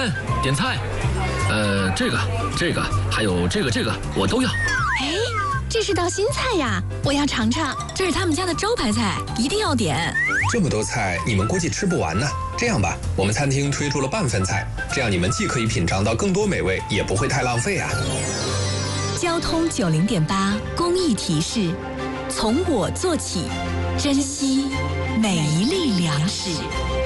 员，点菜。这个，还有这个，我都要。 哎，这是道新菜呀，我要尝尝。这是他们家的招牌菜，一定要点。 这么多菜，你们估计吃不完呢。这样吧，我们餐厅推出了半份菜，这样你们既可以品尝到更多美味，也不会太浪费啊。 交通90.8公益提示：从我做起，珍惜每一粒粮食。